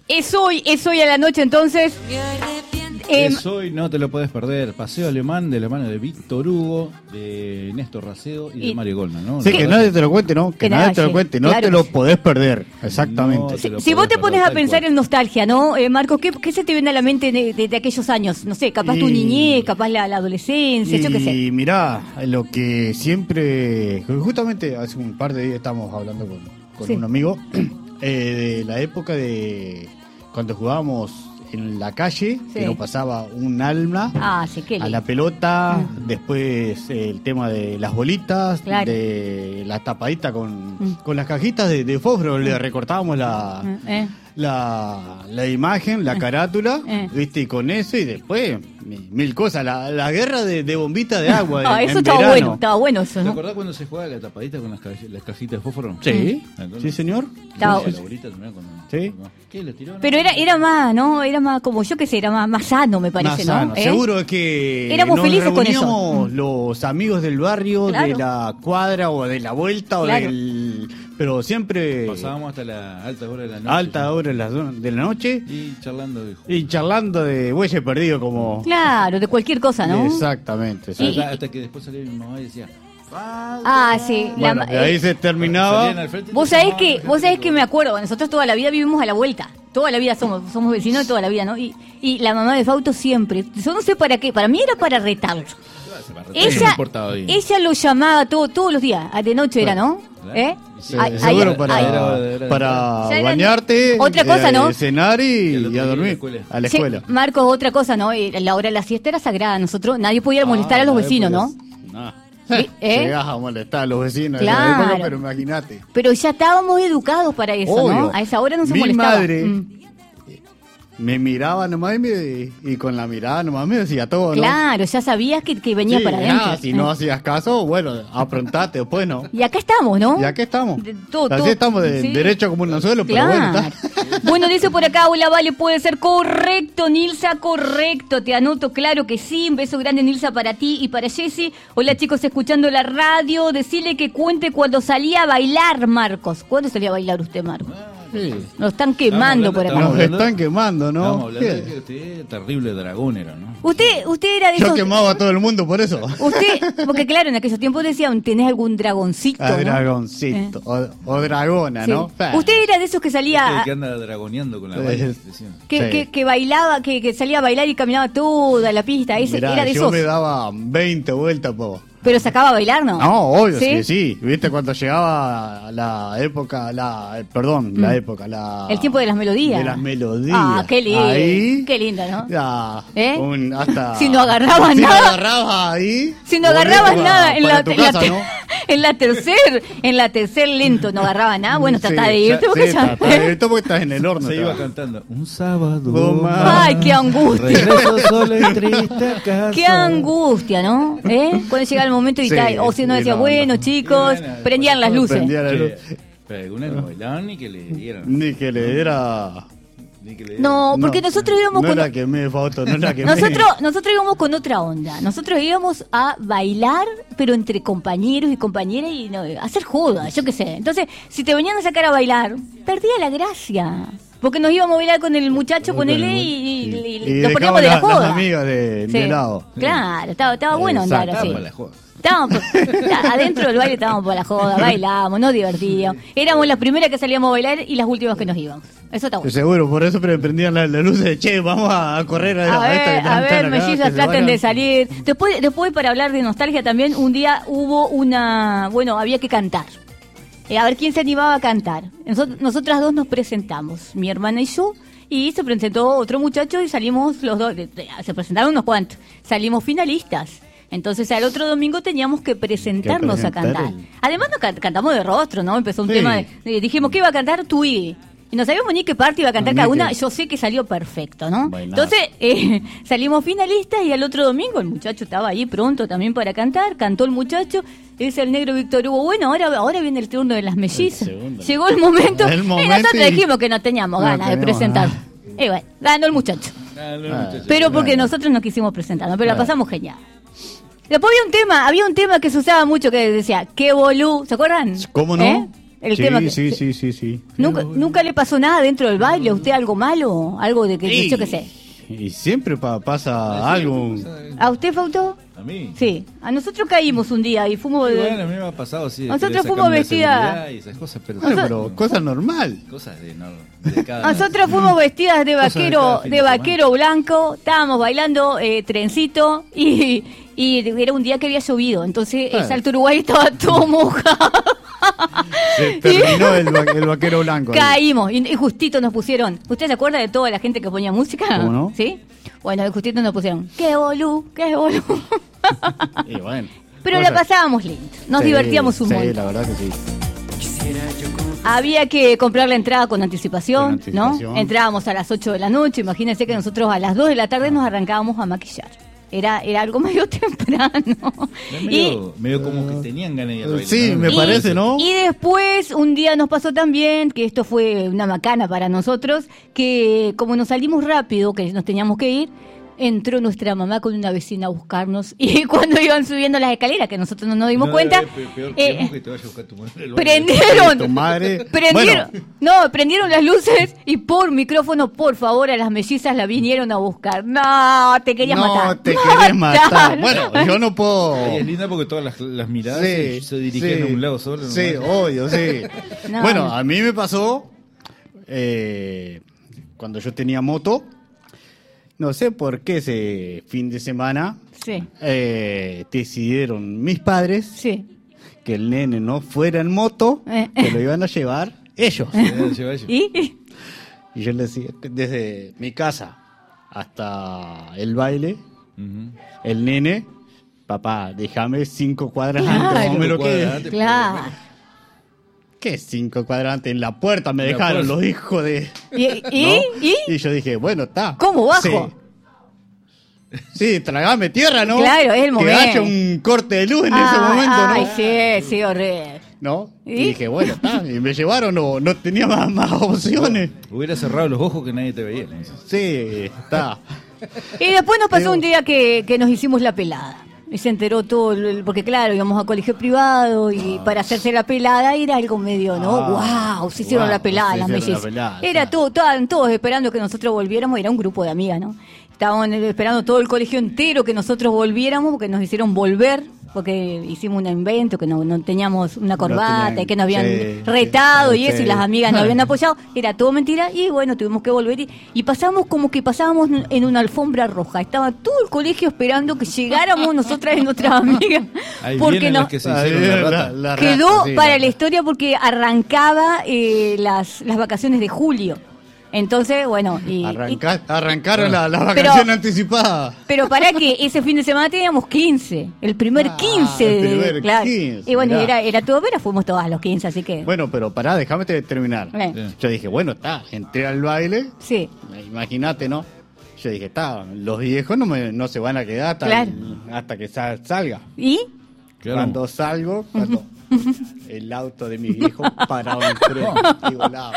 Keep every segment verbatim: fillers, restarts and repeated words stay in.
Es hoy, es hoy a la noche entonces. Eh, es hoy, no te lo puedes perder. Paseo Alemán de la mano de Víctor Hugo, de Néstor Racedo y, y de Mario Goldman, ¿no? Sí, que nadie te lo cuente, ¿no? Que, que nadie te lo cuente, no claro. te lo podés perder. Exactamente. No si si vos te pones a pensar cual. en nostalgia, ¿no? Eh, Marcos, ¿qué, ¿qué se te viene a la mente de, de, de aquellos años? No sé, capaz y, tu niñez, capaz la, la adolescencia, y, yo qué sé. Y mirá, lo que siempre... Justamente hace un par de días estábamos hablando con, con sí. un amigo eh, de la época de cuando jugábamos en la calle, sí. que nos pasaba un alma ah, sí, a la pelota, mm. después eh, el tema de las bolitas, claro. de la tapadita con, mm. con las cajitas de, de fósforo, mm. le recortábamos la, mm. eh. la, la imagen, la carátula, eh. viste, y con eso, y después mil cosas, la, la guerra de, de bombita de agua. Ah, en, eso en estaba verano. bueno, estaba bueno eso, ¿no? ¿Te acordás cuando se jugaba la tapadita con las, las cajitas de fósforo? Sí, mm. sí señor. Estaba... La bolita también cuando... Sí. ¿Qué, le tiró? Pero era era más, ¿no? Era más, como yo que sé, era más, más sano, me parece, más sano. ¿no? ¿Eh? Seguro que éramos nos felices con eso. Los amigos del barrio, claro. de la cuadra o de la vuelta claro. o del... Pero siempre... Pasábamos hasta la alta hora de la noche. Alta hora de la, de la noche. Y charlando de... Y charlando de bueyes perdidos como... Claro, de cualquier cosa, ¿no? Exactamente. Y, hasta, hasta que después salía mi mamá y decía... Ah, sí. Bueno, la, ahí eh, se terminaba. Vos sabés que, vos sabés que me acuerdo, nosotros toda la vida vivimos a la vuelta. Toda la vida somos, somos vecinos de toda la vida, ¿no? Y, y la mamá de Fausto siempre, yo no sé para qué, para mí era para retarlo. Ella, ella lo llamaba todo, todos los días, de noche era, ¿no? ¿Eh? Sí, ay, seguro ay, para, ay, era, para bañarte, otra cosa, ¿no? Eh, cenar y, y a dormir a la escuela. Sí, Marcos, otra cosa, ¿no? La hora de la siesta era sagrada, nosotros, nadie podía molestar ah, a los vecinos, ¿no? Nah. ¿Eh? Llegás a molestar a los vecinos claro. de la época, pero imagínate. Pero ya estábamos educados para eso, Obvio. ¿no? A esa hora no se Mi molestaba. Madre mm. me miraba nomás y, me, y con la mirada nomás me decía todo, ¿no? Claro, ya sabías que, que venía sí, para adentro. Ah, si no hacías caso, bueno, aprontate después, ¿no? Y acá estamos, ¿no? Y acá estamos. De, todo, Así todo. estamos de sí. derecho como un anzuelo, claro. pero bueno, está. Bueno, dice por acá, hola, Vale, puede ser correcto, Nilsa, correcto, te anoto, claro que sí, un beso grande, Nilsa, para ti y para Jessy. Hola, chicos, escuchando la radio, decirle que cuente cuando salía a bailar, Marcos. ¿Cuándo salía a bailar usted, Marcos? Sí. Nos están quemando por acá. Nos están quemando, ¿no? Estamos hablando de que usted es terrible dragón era, ¿no? Usted, usted era de esos... Yo quemaba a todo el mundo por eso. Usted, porque claro, en aquellos tiempos decían, ¿tenés algún dragoncito? Ah, ¿no? Dragoncito, eh. o, o dragona, sí. ¿no? Usted era de esos que salía... Este que anda dragoneando con la baila, que, sí. que, que bailaba, que, que salía a bailar y caminaba toda la pista. Ese, Mirá, era de yo esos. me daba veinte vueltas, po. Pero sacaba a bailar, ¿no? No, obvio, sí, sí, sí. Viste, cuando llegaba la época, la perdón, mm. la época, la... El tiempo de las melodías. De las melodías. Ah, qué lindo. Ahí, qué lindo, ¿no? Ya, ¿Eh? un, hasta... Si no agarrabas si nada. Si no agarrabas ahí... Si no agarrabas nada en la, tu en, casa, la te, ¿no? en la tercer, en la tercer lento no agarraba nada. Bueno, sí, tratá de irte porque sí, ya... Tratá de irte porque estás en el horno. Se iba cantando. Un sábado más. Ay, qué angustia. Regreso solo y triste a casa. Qué angustia, ¿no? ¿Eh? Cuando llegaba el momento y sí, tal, o si no decía, no, bueno, no. chicos, no, no, no, prendían las luces. Prendían la luz. Pero algunas no bailaban ni que le dieran. Ni que le diera... No, porque no, nosotros íbamos no con... No la quemé, Fausto, no la quemé. Nosotros, nosotros íbamos con otra onda. Nosotros íbamos a bailar, pero entre compañeros y compañeras y no, a hacer jodas, yo qué sé. Entonces, si te venían a sacar a bailar, perdía la gracia. Porque nos íbamos a bailar con el muchacho, con él y, y, y, y, y nos poníamos de la joda. Las amigas de, sí. de lado. Claro, estaba, estaba bueno andar así. La joda. Estábamos por, adentro del baile estábamos por la joda, bailábamos, nos divertíamos. Éramos las primeras que salíamos a bailar y las últimas que nos íbamos. Eso está bueno. Seguro, por eso prendían las la luces de che, vamos a correr a, a, a ver, esta que a ver, acá, mellizas traten de salir. Después, después para hablar de nostalgia también, un día hubo una, bueno, había que cantar. Eh, a ver quién se animaba a cantar. Nosotros, nosotras dos nos presentamos, mi hermana y yo, y se presentó otro muchacho y salimos los dos, se presentaron unos cuantos, salimos finalistas. Entonces al otro domingo teníamos que presentarnos que a cantar. El... Además nos can- cantamos de rostro, ¿no? Empezó un sí. tema de, de... Dijimos que iba a cantar Twiggy. Y no sabíamos ni qué parte iba a cantar no, cada una. Que... Yo sé que salió perfecto, ¿no? Bailazo. Entonces eh, salimos finalistas y al otro domingo el muchacho estaba ahí pronto también para cantar. Cantó el muchacho. Dice el negro Víctor Hugo, bueno, ahora ahora viene el turno de las mellizas. El Llegó el momento. El momento y nosotros y... dijimos que no teníamos no ganas de presentar. Y bueno, ganó el muchacho. Ganó el muchacho. Pero porque ganó. Nosotros no quisimos presentarnos, pero ganó. La pasamos genial. Después había un tema, había un tema que se usaba mucho que decía, qué bolú, ¿se acuerdan? ¿Cómo no? ¿Eh? El sí, tema que, sí, sí, sí, sí. ¿Nunca, ¿Nunca le pasó nada dentro del baile? ¿A usted algo malo? Algo de que sí. yo qué sé. Y siempre pa- pasa algo. ¿A usted, Fausto? ¿A mí? Sí. A nosotros caímos un día y fuimos... Sí, bueno, a mí me ha pasado, sí. Nosotros fuimos vestidas... Y esas cosas, pero, Bueno, pero cosas normal. Cosas de, no, de cada... Nosotros fuimos vestidas de vaquero, de de, de vaquero blanco, estábamos bailando eh, trencito y, y era un día que había llovido, entonces el Salto Uruguay estaba todo mojado. Se terminó el, va- el vaquero blanco. Caímos y, y justito nos pusieron. ¿Usted se acuerda de toda la gente que ponía música? ¿Cómo no? ¿Sí? Bueno, justito nos pusieron. ¡Qué bolú! ¡Qué bolú! Y bueno. Pero Cosa- la pasábamos lindo. Nos Sí, divertíamos un sí, montón. la verdad que sí. Había que comprar la entrada con anticipación, Con anticipación. ¿no? Entrábamos a las ocho de la noche. Imagínense que nosotros a las dos de la tarde nos arrancábamos a maquillar. Era, era algo medio temprano. Medio, medio como que tenían ganas de ir a bailar, Sí, ¿no? me y- parece, ¿no? Y después, un día nos pasó también, que esto fue una macana para nosotros, que como nos salimos rápido, que nos teníamos que ir, entró nuestra mamá con una vecina a buscarnos y cuando iban subiendo las escaleras, que nosotros no nos dimos No, cuenta, eh, pe- peor que eh, vos que te vaya a buscar tu madre al baile. prendieron, Tu madre. prendieron, Bueno. no, prendieron las luces y por micrófono, por favor, a las mellizas la vinieron a buscar. No, te querías no, matar. te querés matar. Matar. Bueno, yo no puedo. Ahí es linda porque todas las, las miradas Sí, se, se dirigían sí, a un lado solo. ¿no? Sí, obvio, sí. No, bueno, no. a mí me pasó eh, cuando yo tenía moto. No sé por qué ese fin de semana Sí, eh, decidieron mis padres sí. que el nene no fuera en moto, Eh. que lo iban a llevar ellos. Eh, lleva ello. ¿Y? Y yo les decía, desde mi casa hasta el baile, Ujú. el nene, papá, déjame cinco cuadras Claro. antes, más o menos Cinco que... cuadras antes. Claro. ¿Qué cinco cuadrantes? En la puerta me En la dejaron puerta. los hijos de... ¿Y? ¿Y? ¿no? ¿Y? Y yo dije, bueno, está. ¿Cómo bajo? Sí, sí, tragame tierra, ¿no? Claro, es el Que momento. haya un corte de luz en ese Ay, momento, ¿no? Ay, sí, sí, horrible. ¿No? ¿Y? Y dije, bueno, está. Y me llevaron, no, no tenía más, más opciones. Hubiera cerrado los ojos que nadie te veía. ¿no? Sí, está. Y después nos pasó Digo- un día que, que nos hicimos la pelada. Y se enteró todo, el- porque claro, íbamos a colegio privado y para hacerse la pelada era algo medio, ¿no? Ah, ¡Wow! Se hicieron wow, la pelada se las hicieron la mellizas. pelada, Era claro. todo, estaban todos esperando que nosotros volviéramos, era un grupo de amigas, ¿no? Estaban esperando todo el colegio entero que nosotros volviéramos, porque nos hicieron volver, porque hicimos un invento, que no, no teníamos una corbata, tenían- y que nos habían sí, retado sí, y eso, sí. y las amigas nos habían apoyado. Era todo mentira, y bueno, tuvimos que volver. Y, y pasamos como que pasábamos en una alfombra roja. Estaba todo el colegio esperando que llegáramos nosotras y nuestras amigas. Ahí porque vienen nos las que se Ahí hicieron la viene rata. la quedó rata, sí, para la- la historia porque arrancaba eh, las, las vacaciones de julio. Entonces, bueno, y, y- Arranca- arrancaron la, la Pero- vacación anticipada. pero para que ese fin de semana teníamos quince, el primer Ah, quince, el de- primer claro. quince, Y bueno, mirá. era, era todo, pero fuimos todas a los quince, así que Bueno, pero pará, déjame te- terminar. Eh. Yo dije, bueno, está, entré al baile, sí. imagínate, ¿no? Yo dije, está, los viejos no, me, no se van a quedar hasta, Claro. hasta que sal- salga. ¿Y? Claro. Cuando salgo, cuando el auto de mi viejo parado enfrente, digo, la,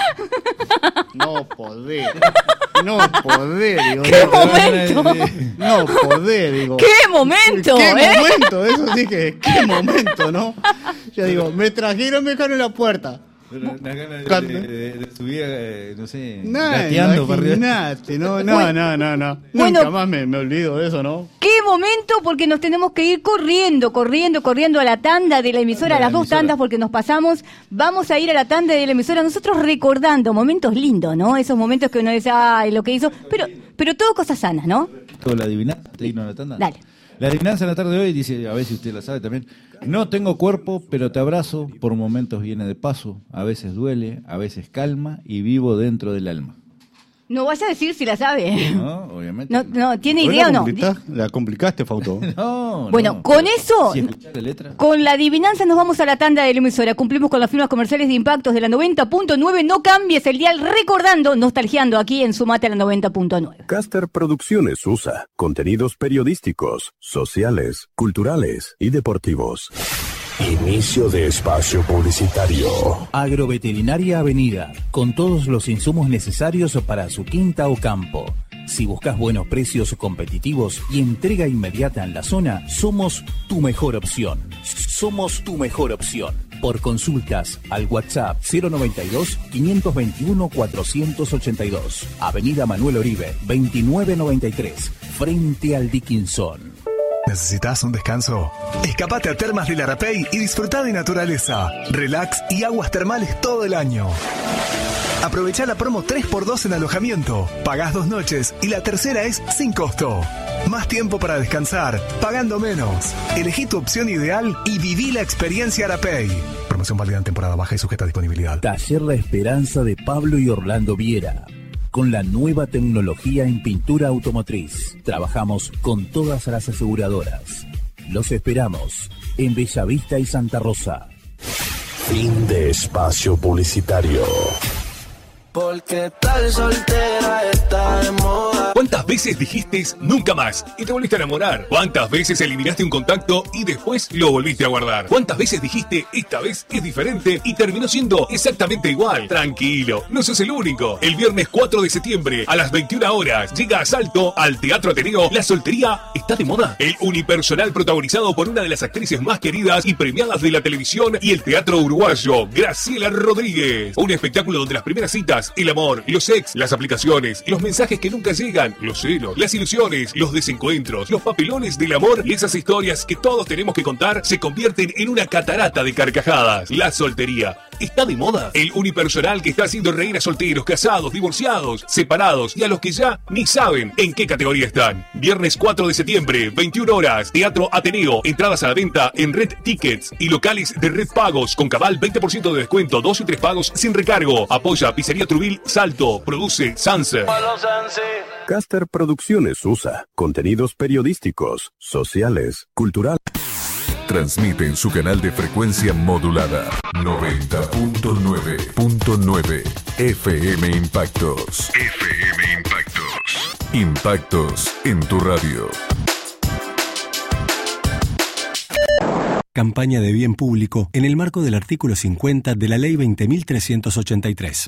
no poder, no poder, digo, ¡Qué no, momento! no poder, digo. ¡Qué momento! ¿Qué eh! momento? Eso sí que, qué momento, ¿no? Yo digo, me trajeron, me dejaron en la puerta. Pero una gana de, Cuando- de- de- de subir, eh, no sé, No, gateando para arriba. imagínate, no, no, Bueno. no, no, no. Bueno. Nunca más me, me olvido de eso, ¿no? ¡Qué momento! Porque nos tenemos que ir corriendo, corriendo, corriendo a la tanda de la emisora, De a la las dos emisora. tandas, porque nos pasamos. Vamos a ir a la tanda de la emisora, nosotros recordando momentos lindos, ¿no? Esos momentos que uno dice, ay, lo que hizo. Pero, pero todo cosas sanas, ¿no? Todo la adivinanza, te vino a la tanda. Dale. La adivinanza en la tarde de hoy dice, a ver si usted la sabe también. No tengo cuerpo, pero te abrazo, por momentos viene de paso, a veces duele, a veces calma y vivo dentro del alma. No vaya a decir si la sabe. ¿No? Obviamente. No, no, ¿tiene ¿Vos idea o la no? complica- La complicaste, Fauto. No, Bueno, no, con pero eso- Si escuchás la letra. Con la adivinanza nos vamos a la tanda de la emisora. Cumplimos con las firmas comerciales de impactos de la noventa punto nueve. No cambies el dial recordando, nostalgiando aquí en Sumate a la noventa punto nueve. Caster Producciones U S A. Contenidos periodísticos, sociales, culturales y deportivos. Inicio de espacio publicitario. Agroveterinaria Avenida, con todos los insumos necesarios para su quinta o campo. Si buscas buenos precios competitivos y entrega inmediata en la zona, somos tu mejor opción. Somos tu mejor opción. Por consultas al WhatsApp cero noventa y dos, quinientos veintiuno, cuatrocientos ochenta y dos. Avenida Manuel Oribe, veintinueve noventa y tres, frente al Dickinson. ¿Necesitas un descanso? Escapate a Termas del Arapey y disfruta de naturaleza, relax y aguas termales todo el año. Aprovecha la promo tres por dos en alojamiento. Pagás dos noches y la tercera es sin costo. Más tiempo para descansar, pagando menos. Elegí tu opción ideal y viví la experiencia Arapey. Promoción válida en temporada baja y sujeta a disponibilidad. Taller La Esperanza de Pablo y Orlando Viera. Con la nueva tecnología en pintura automotriz. Trabajamos con todas las aseguradoras. Los esperamos en Bellavista y Santa Rosa. Fin de espacio publicitario. Porque tal soltera está de moda. ¿Cuántas veces dijiste nunca más y te volviste a enamorar? ¿Cuántas veces eliminaste un contacto y después lo volviste a guardar? ¿Cuántas veces dijiste esta vez es diferente y terminó siendo exactamente igual? Tranquilo, no sos el único. El viernes cuatro de septiembre a las veintiuna horas llega a Salto al Teatro Ateneo La Soltería está de moda. El unipersonal protagonizado por una de las actrices más queridas y premiadas de la televisión y el teatro uruguayo, Graciela Rodríguez. Un espectáculo donde las primeras citas, el amor, los ex, las aplicaciones, los mensajes que nunca llegan, los celos, las ilusiones, los desencuentros, los papelones del amor y esas historias que todos tenemos que contar se convierten en una catarata de carcajadas. La soltería está de moda. El unipersonal que está haciendo reír a solteros, casados, divorciados, separados y a los que ya ni saben en qué categoría están. Viernes cuatro de septiembre, veintiuna horas, Teatro Ateneo. Entradas a la venta en Red Tickets y locales de Red Pagos con cabal veinte por ciento de descuento, dos y tres pagos sin recargo. Apoya Pizzería Trubil Salto. Produce Sanse. Caster Producciones U S A. Contenidos periodísticos, sociales, culturales. Transmite en su canal de frecuencia modulada noventa punto nueve punto nueve F M Impactos. F M Impactos. Impactos en tu radio. Campaña de bien público en el marco del artículo cincuenta de la Ley veinte mil trescientos ochenta y tres.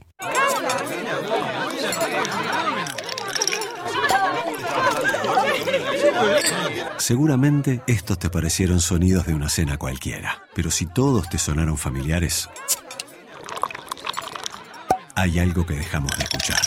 Seguramente estos te parecieron sonidos de una cena cualquiera, pero si todos te sonaron familiares, hay algo que dejamos de escuchar.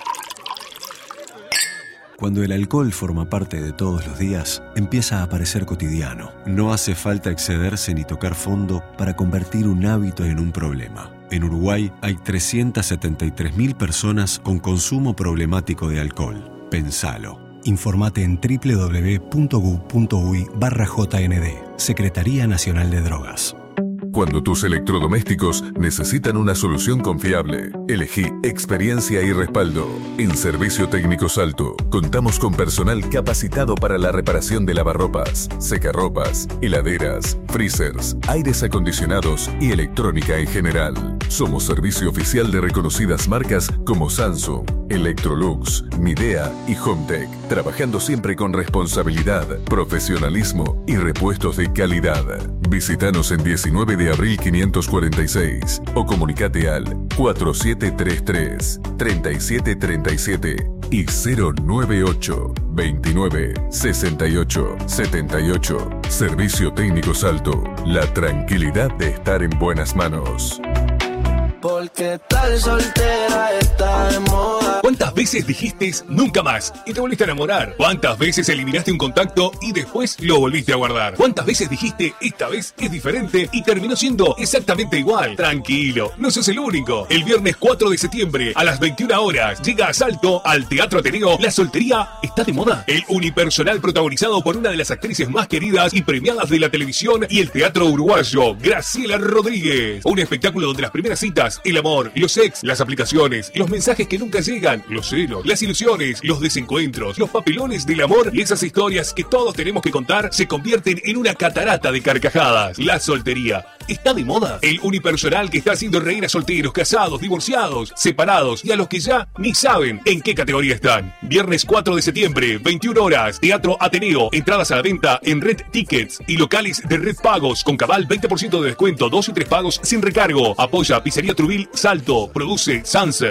Cuando el alcohol forma parte de todos los días, empieza a parecer cotidiano. No hace falta excederse ni tocar fondo para convertir un hábito en un problema. En Uruguay hay trescientas setenta y tres mil personas con consumo problemático de alcohol. Pensalo. Informate en doble u doble u doble u punto gu punto uy barra J N D. Secretaría Nacional de Drogas. Cuando tus electrodomésticos necesitan una solución confiable, elegí experiencia y respaldo. En Servicio Técnico Salto, contamos con personal capacitado para la reparación de lavarropas, secarropas, heladeras, freezers, aires acondicionados y electrónica en general. Somos servicio oficial de reconocidas marcas como Samsung, Electrolux, Midea y Hometech, trabajando siempre con responsabilidad, profesionalismo y repuestos de calidad. Visítanos en diecinueve de abril quinientos cuarenta y seis o comunicate al cuatro siete tres tres, tres siete tres siete y cero nueve ocho, veintinueve, sesenta y ocho, setenta y ocho. Servicio Técnico Salto, la tranquilidad de estar en buenas manos. Porque tal soltera está de moda. ¿Cuántas veces dijiste nunca más y te volviste a enamorar? ¿Cuántas veces eliminaste un contacto y después lo volviste a guardar? ¿Cuántas veces dijiste esta vez es diferente y terminó siendo exactamente igual? Tranquilo, no sos el único. El viernes cuatro de septiembre a las veintiuna horas llega a Salto al Teatro Ateneo La Soltería está de moda. El unipersonal protagonizado por una de las actrices más queridas y premiadas de la televisión y el teatro uruguayo, Graciela Rodríguez. Un espectáculo donde las primeras citas, el amor, los ex, las aplicaciones, los mensajes que nunca llegan, los celos, las ilusiones, los desencuentros, los papelones del amor y esas historias que todos tenemos que contar se convierten en una catarata de carcajadas. La soltería está de moda. El unipersonal que está haciendo reír a solteros, casados, divorciados, separados y a los que ya ni saben en qué categoría están. Viernes cuatro de septiembre, veintiuna horas, Teatro Ateneo. Entradas a la venta en Red Tickets y locales de Red Pagos con cabal veinte por ciento de descuento, dos y tres pagos sin recargo. Apoya Pizzería Trubil Salto. Produce Sanse.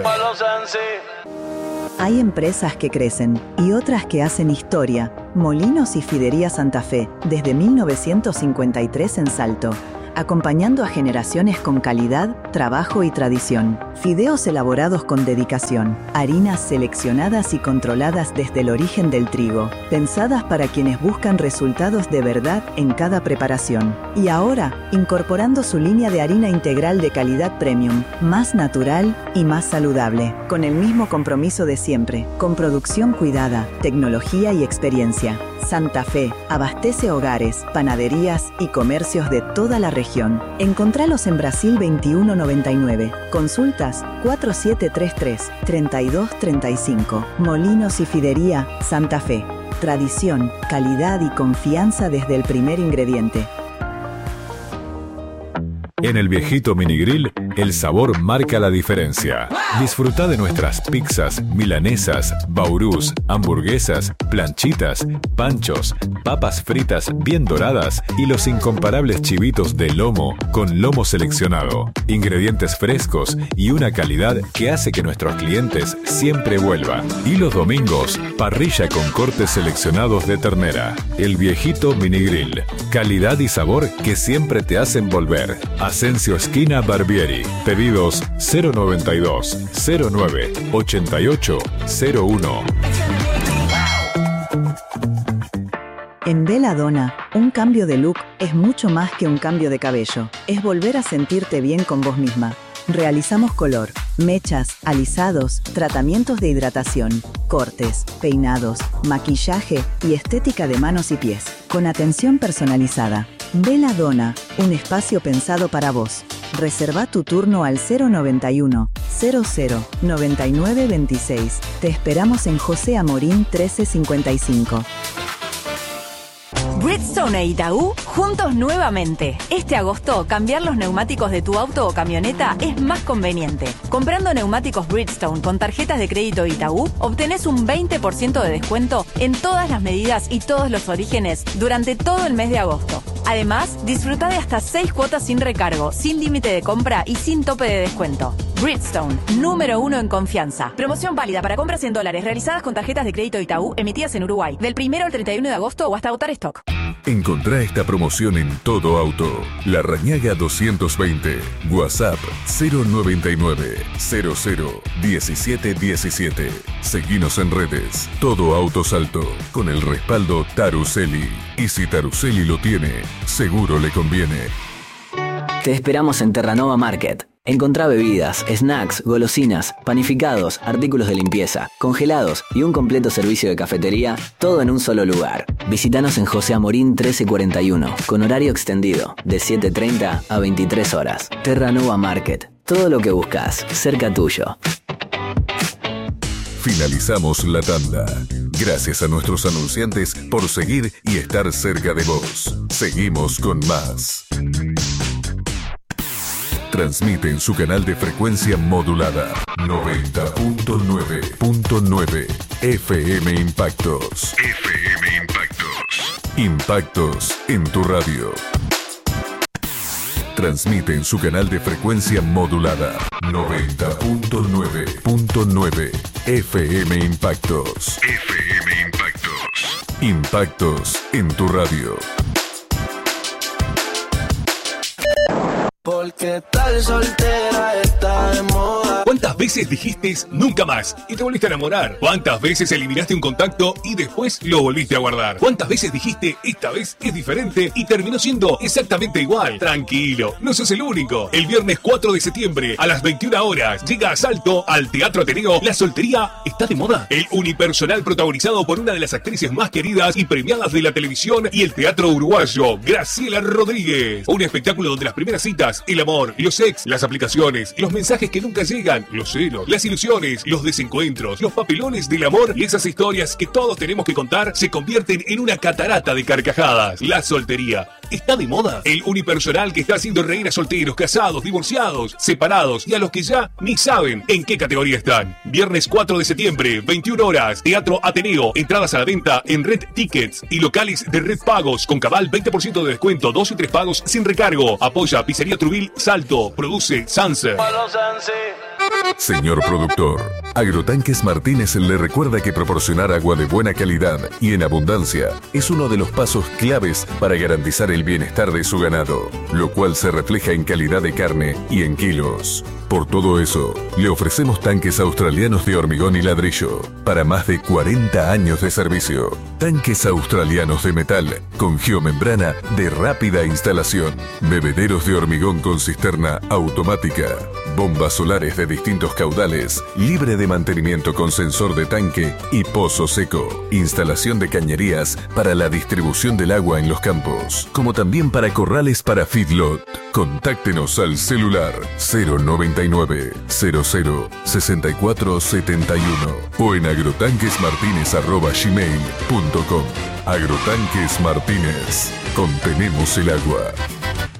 Hay empresas que crecen y otras que hacen historia. Molinos y Fidería Santa Fe, desde mil novecientos cincuenta y tres en Salto. acompañando a generaciones con calidad, trabajo y tradición. Fideos elaborados con dedicación, harinas seleccionadas y controladas desde el origen del trigo, pensadas para quienes buscan resultados de verdad en cada preparación. Y ahora, incorporando su línea de harina integral de calidad premium, más natural y más saludable, con el mismo compromiso de siempre, con producción cuidada, tecnología y experiencia. Santa Fe abastece hogares, panaderías y comercios de toda la región. Encontralos en Brasil veintiuno noventa y nueve. Consultas cuatro siete tres tres, tres dos tres cinco. Molinos y Fidería Santa Fe. Tradición, calidad y confianza desde el primer ingrediente. En el Viejito Minigrill, el sabor marca la diferencia. Disfruta de nuestras pizzas, milanesas, baurús, hamburguesas, planchitas, panchos, papas fritas bien doradas y los incomparables chivitos de lomo con lomo seleccionado, ingredientes frescos y una calidad que hace que nuestros clientes siempre vuelvan. Y los domingos, parrilla con cortes seleccionados de ternera. El Viejito Minigrill, calidad y sabor que siempre te hacen volver. Asensio esquina Barbieri. Pedidos cero noventa y dos, cero nueve, ochenta y ocho, cero uno. En Bella Donna, un cambio de look es mucho más que un cambio de cabello. Es volver a sentirte bien con vos misma. Realizamos color, mechas, alisados, tratamientos de hidratación, cortes, peinados, maquillaje y estética de manos y pies, con atención personalizada. Bella Donna, un espacio pensado para vos. Reserva tu turno al cero noventa y uno, cero cero, noventa y nueve veintiséis. Te esperamos en José Amorín trece cincuenta y cinco. Bridgestone e Itaú, juntos nuevamente. Este agosto, cambiar los neumáticos de tu auto o camioneta es más conveniente. Comprando neumáticos Bridgestone con tarjetas de crédito Itaú, obtenés un veinte por ciento de descuento en todas las medidas y todos los orígenes durante todo el mes de agosto. Además, disfruta de hasta seis cuotas sin recargo, sin límite de compra y sin tope de descuento. Bridgestone, número uno en confianza. Promoción válida para compras en dólares realizadas con tarjetas de crédito Itaú emitidas en Uruguay, del primero al treinta y uno de agosto o hasta agotar stock. Encontrá esta promoción en Todo Auto. La Rañaga doscientos veinte. WhatsApp cero noventa y nueve, cero cero, diecisiete diecisiete. Seguinos en redes. Todo Auto Salto. Con el respaldo Taruseli. Y si Taruseli lo tiene, seguro le conviene. Te esperamos en Terranova Market. Encontrá bebidas, snacks, golosinas, panificados, artículos de limpieza, congelados y un completo servicio de cafetería, todo en un solo lugar. Visítanos en José Amorín trece cuarenta y uno, con horario extendido, de siete treinta a veintitrés horas. Terranova Market. Todo lo que buscas, cerca tuyo. Finalizamos la tanda. Gracias a nuestros anunciantes por seguir y estar cerca de vos. Seguimos con más. Transmite en su canal de frecuencia modulada noventa punto nueve punto nueve F M Impactos. F M Impactos. Impactos en tu radio. Transmite en su canal de frecuencia modulada noventa punto nueve punto nueve F M Impactos. F M Impactos. Impactos en tu radio. Porque tal soltera está de moda. ¿Cuántas veces dijiste nunca más y te volviste a enamorar? ¿Cuántas veces eliminaste un contacto y después lo volviste a guardar? ¿Cuántas veces dijiste esta vez es diferente y terminó siendo exactamente igual? Tranquilo, no sos el único. El viernes cuatro de septiembre a las veintiuna horas llega a Salto al Teatro Ateneo. La soltería está de moda. El unipersonal protagonizado por una de las actrices más queridas y premiadas de la televisión y el teatro uruguayo, Graciela Rodríguez. Un espectáculo donde las primeras citas, el amor, los ex, las aplicaciones, los mensajes que nunca llegan, los celos, las ilusiones, los desencuentros, los papelones del amor y esas historias que todos tenemos que contar se convierten en una catarata de carcajadas. La soltería está de moda. El unipersonal que está haciendo reír a solteros, casados, divorciados, separados y a los que ya ni saben en qué categoría están. Viernes cuatro de septiembre, veintiuna horas, Teatro Ateneo. Entradas a la venta en Red Tickets y locales de Red Pagos con cabal veinte por ciento de descuento, dos y tres pagos sin recargo. Apoya Pizzería Trubil Salto. Produce Sanse. Señor productor, Agrotanques Martínez le recuerda que proporcionar agua de buena calidad y en abundancia es uno de los pasos claves para garantizar el bienestar de su ganado, lo cual se refleja en calidad de carne y en kilos. Por todo eso, le ofrecemos tanques australianos de hormigón y ladrillo para más de cuarenta años de servicio. Tanques australianos de metal con geomembrana de rápida instalación. Bebederos de hormigón con cisterna automática. Bombas solares de distintos caudales, libre de mantenimiento con sensor de tanque y pozo seco. Instalación de cañerías para la distribución del agua en los campos, como también para corrales para feedlot. Contáctenos al celular cero noventa y nueve, cero cero, sesenta y cuatro setenta y uno o en agrotanquesmartinez arroba gmail punto com. Agrotanques Martínez. Contenemos el agua.